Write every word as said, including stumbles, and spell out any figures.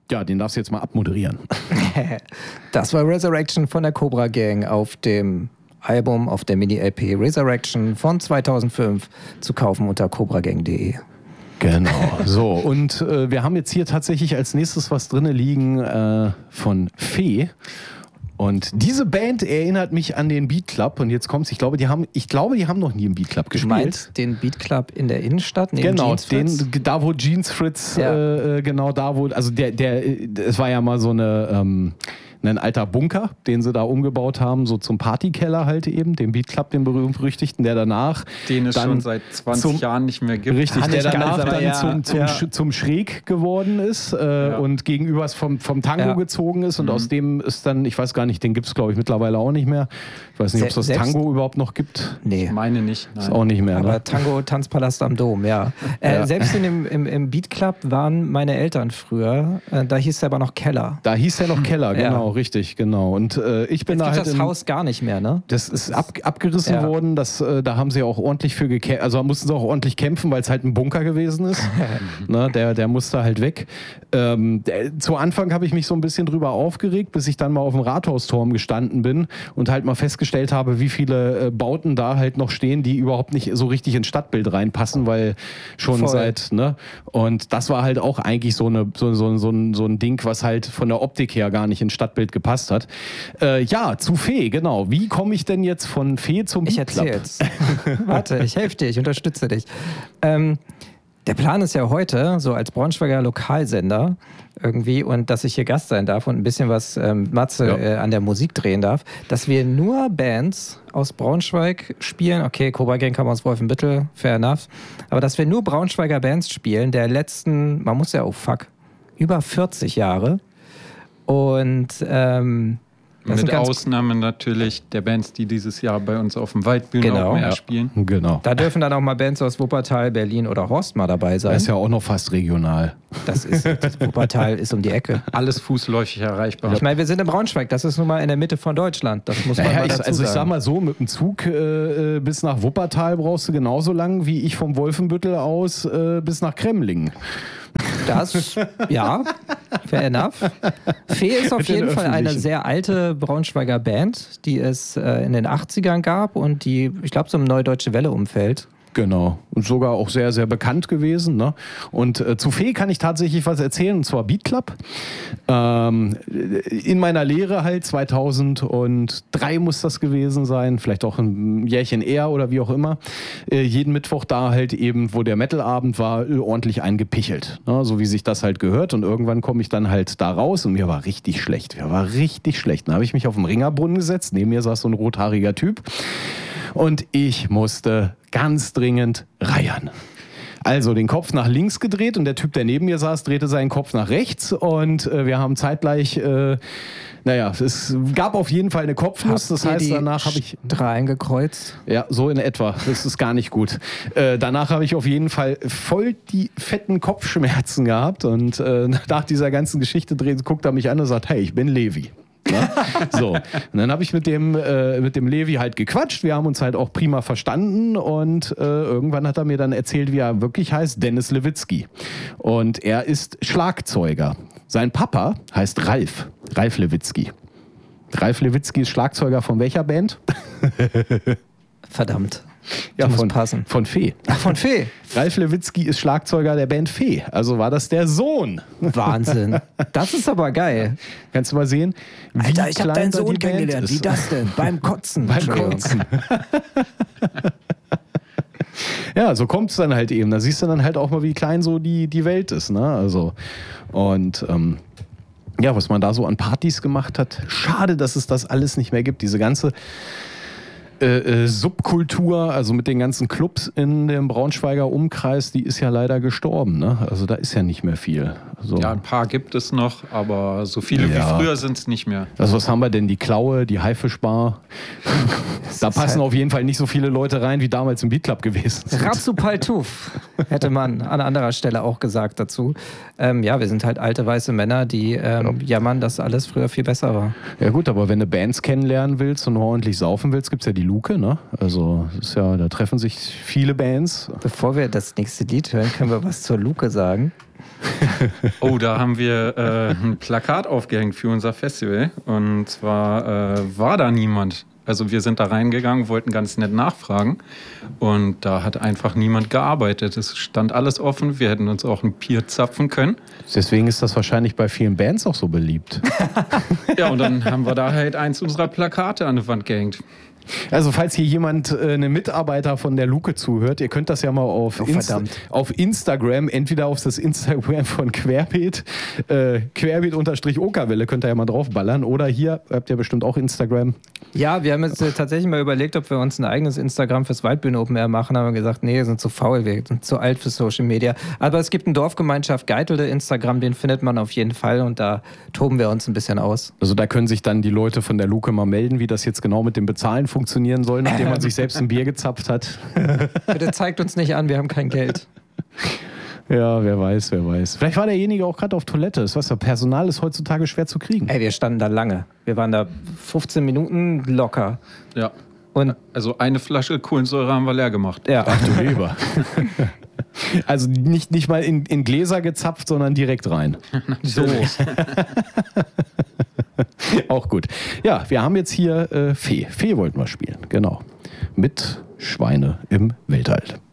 Ja, den darfst du jetzt mal abmoderieren. Das war Resurrection von der Cobra Gang auf dem Album, auf der Mini-L P Resurrection von zweitausendfünf zu kaufen unter cobra gang punkt de. Genau, so und äh, wir haben jetzt hier tatsächlich als nächstes was drinne liegen äh, von Fee. Und diese Band erinnert mich an den Beat Club und jetzt kommt's, ich glaube, die haben, ich glaube, die haben noch nie im Beat Club gespielt. Du meinst den Beat Club in der Innenstadt neben genau, Jeans Fritz? Den, da wo Jeans Fritz, ja. äh, genau da wo, also der, der, es war ja mal so eine, ähm, ein alter Bunker, den sie da umgebaut haben, so zum Partykeller halt eben, den Beat Club, den berühmt-berüchtigten, der danach... Den es dann schon seit zwanzig zum, Jahren nicht mehr gibt. Richtig, der danach ganz, dann ja, zum, zum, ja. zum Schräg geworden ist äh, ja. und gegenüber vom, vom Tango ja. gezogen ist und mhm. aus dem ist dann, ich weiß gar nicht, den gibt es glaube ich mittlerweile auch nicht mehr. Ich weiß nicht, ob es das Selbst, Tango überhaupt noch gibt. Nee. Ich meine nicht. Nein. Ist auch nicht mehr. Aber Ne? Tango, Tanzpalast am Dom, ja. Äh, ja. Selbst in dem, im, im Beat Club waren meine Eltern früher. Äh, da hieß es aber noch Keller. Da hieß der noch Keller, Ja. genau, richtig, genau. Und äh, ich bin Jetzt da gibt halt das im, Haus gar nicht mehr, ne? Das ist ab, abgerissen Ja. worden. Das, äh, da haben sie auch ordentlich für gekämpft. Also da mussten sie auch ordentlich kämpfen, weil es halt ein Bunker gewesen ist. ne, der, der musste halt weg. Ähm, der, zu Anfang habe ich mich so ein bisschen drüber aufgeregt, bis ich dann mal auf dem Rathausturm gestanden bin und halt mal festgestellt habe, wie viele äh, Bauten da halt noch stehen, die überhaupt nicht so richtig ins Stadtbild reinpassen, weil schon Voll. seit, ne? Und das war halt auch eigentlich so, eine, so, so, so, ein, so ein Ding, was halt von der Optik her gar nicht ins Stadtbild gepasst hat. Äh, ja, zu Fee, genau. Wie komme ich denn jetzt von Fee zum Ich Beat Club? erzähle jetzt. Warte, ich helfe dir, ich unterstütze dich. Ähm, der Plan ist ja heute, so als Braunschweiger Lokalsender irgendwie, und dass ich hier Gast sein darf und ein bisschen was ähm, Matze Ja. äh, an der Musik drehen darf, dass wir nur Bands aus Braunschweig spielen. Okay, Cobra Gang kam aus Wolfenbüttel, fair enough. Aber dass wir nur Braunschweiger Bands spielen, der letzten, man muss ja, oh fuck, über vierzig Jahre. Und ähm, das sind Mit ganz Ausnahme natürlich der Bands, die dieses Jahr bei uns auf dem Waldbühne Genau. auch mehr Ja. spielen. Genau. Da dürfen dann auch mal Bands aus Wuppertal, Berlin oder Horst mal dabei sein. Das ist ja auch noch fast regional. Das ist, das Wuppertal ist um die Ecke. Alles fußläufig erreichbar. Ich meine, wir sind in Braunschweig, das ist nun mal in der Mitte von Deutschland. Das muss man Naja, mal ich, dazu also ich sag sagen. mal so, mit dem Zug äh, bis nach Wuppertal brauchst du genauso lang, wie ich vom Wolfenbüttel aus äh, bis nach Kremlingen. Das, ja, fair enough. Fee ist auf Mit den jeden Fall eine Öffentlichen. sehr alte Braunschweiger Band, die es äh, in den achtzigern gab und die, ich glaube, so im Neudeutsche Welle-Umfeld. Genau. Und sogar auch sehr, sehr bekannt gewesen. Ne? Und äh, zu Fee kann ich tatsächlich was erzählen, und zwar Beat Club. Ähm, in meiner Lehre halt, zweitausenddrei muss das gewesen sein, vielleicht auch ein Jährchen eher oder wie auch immer. Äh, jeden Mittwoch da halt eben, wo der Metalabend war, ordentlich eingepichelt. Ne? So wie sich das halt gehört. Und irgendwann komme ich dann halt da raus und mir war richtig schlecht. Mir war richtig schlecht. Dann habe ich mich auf den Ringerbrunnen gesetzt. Neben mir saß so ein rothaariger Typ. Und ich musste ganz dringend reiern. Also den Kopf nach links gedreht und der Typ, der neben mir saß, drehte seinen Kopf nach rechts und äh, wir haben zeitgleich, äh, naja, es gab auf jeden Fall eine Kopfnuss, das Habt ihr heißt, die danach habe ich... drei eingekreuzt. Ja, so in etwa. Das ist gar nicht gut. Äh, danach habe ich auf jeden Fall voll die fetten Kopfschmerzen gehabt und äh, nach dieser ganzen Geschichte dreht, guckt er mich an und sagt, hey, ich bin Levi. Ja? So. Und dann habe ich mit dem, äh, mit dem Levi halt gequatscht. Wir haben uns halt auch prima verstanden und äh, irgendwann hat er mir dann erzählt, wie er wirklich heißt, Dennis Lewitzki. Und er ist Schlagzeuger. Sein Papa heißt Ralf, Ralf Lewitzki. Ralf Lewitzki ist Schlagzeuger von welcher Band? Verdammt. Ja, muss von, passen. von Fee. Ach, von Fee. Ralf Lewitzki ist Schlagzeuger der Band Fee. Also war das der Sohn. Wahnsinn. Das ist aber geil. Kannst du mal sehen, wie Alter, ich habe klein deinen da Sohn die Band kennengelernt. Wie ist. das denn? Beim Kotzen. Beim Entschuldigung. Kotzen. Ja, so kommt es dann halt eben. Da siehst du dann halt auch mal, wie klein so die, die Welt ist. Ne? Also, und ähm, ja, was man da so an Partys gemacht hat. Schade, dass es das alles nicht mehr gibt. Diese ganze äh, äh, Subkultur, also mit den ganzen Clubs in dem Braunschweiger Umkreis, die ist ja leider gestorben. Ne? Also da ist ja nicht mehr viel. Also, Ja, ein paar gibt es noch, aber so viele Ja. wie früher sind es nicht mehr. Also was haben wir denn? Die Klaue, die Haifischbar. Da ist passen halt- auf jeden Fall nicht so viele Leute rein, wie damals im Beat Club gewesen sind. Ratsupaltuf, hätte man an anderer Stelle auch gesagt dazu. Ähm, ja, wir sind halt alte weiße Männer, die ähm, jammern, dass alles früher viel besser war. Ja gut, aber wenn du Bands kennenlernen willst und ordentlich saufen willst, gibt es ja die Luke, ne? Also das ist ja, da treffen sich viele Bands. Bevor wir das nächste Lied hören, können wir was zur Luke sagen. Oh, da haben wir äh, ein Plakat aufgehängt für unser Festival. Und zwar äh, war da niemand. Also wir sind da reingegangen, wollten ganz nett nachfragen. Und da hat einfach niemand gearbeitet. Es stand alles offen. Wir hätten uns auch ein Bier zapfen können. Deswegen ist das wahrscheinlich bei vielen Bands auch so beliebt. Ja, und dann haben wir da halt eins unserer Plakate an die Wand gehängt. Also falls hier jemand, äh, eine Mitarbeiter von der Luke zuhört, ihr könnt das ja mal auf, Oh, Insta- verdammt. auf Instagram, entweder auf das Instagram von Querbeet, äh, Querbeet-Okerwelle, könnt ihr ja mal draufballern, oder hier habt ihr bestimmt auch Instagram. Ja, wir haben jetzt äh, tatsächlich mal überlegt, ob wir uns ein eigenes Instagram fürs Waldbühne Open Air machen, haben wir gesagt, nee, wir sind zu faul, wir sind zu alt für Social Media. Aber es gibt einen Dorfgemeinschaft Geitelde Instagram, den findet man auf jeden Fall und da toben wir uns ein bisschen aus. Also da können sich dann die Leute von der Luke mal melden, wie das jetzt genau mit dem Bezahlen funktionieren soll, nachdem man sich selbst ein Bier gezapft hat. Bitte zeigt uns nicht an, wir haben kein Geld. Ja, wer weiß, wer weiß. Vielleicht war derjenige auch gerade auf Toilette. Das weißt du, Personal ist heutzutage schwer zu kriegen. Ey, wir standen da lange. Wir waren da fünfzehn Minuten locker. Ja. Und Also eine Flasche Kohlensäure haben wir leer gemacht. ja, Ach du Lieber. Also nicht, nicht mal in, in Gläser gezapft, sondern direkt rein. so. Auch gut. Ja, wir haben jetzt hier äh, Fee. Fee wollten wir spielen, genau. Mit Schweine im Weltall.